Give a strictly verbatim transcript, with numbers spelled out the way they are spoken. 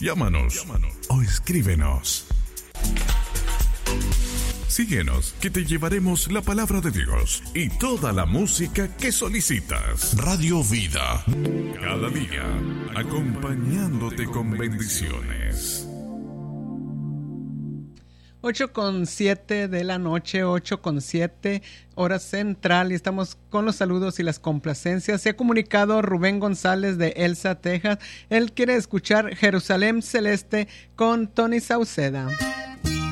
Llámanos, Llámanos. o escríbenos. Síguenos, que te llevaremos la palabra de Dios y toda la música que solicitas. Radio Vida, cada día, acompañándote con bendiciones. ocho con siete de la noche, ocho con siete, hora central, y estamos con los saludos y las complacencias. Se ha comunicado Rubén González de Elsa, Texas. Él quiere escuchar Jerusalén Celeste con Tony Sauceda.